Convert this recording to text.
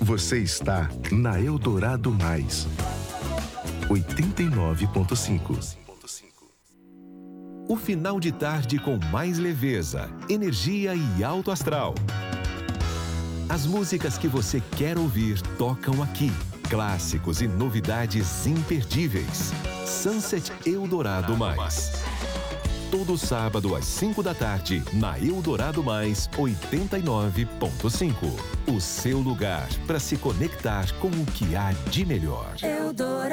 Você está na Eldorado Mais 89.5. O final de tarde com mais leveza, energia e alto astral. As músicas que você quer ouvir tocam aqui. Clássicos e novidades imperdíveis. Sunset Eldorado Mais. Todo sábado às 5 da tarde, na Eldorado Mais 89.5. O seu lugar para se conectar com o que há de melhor.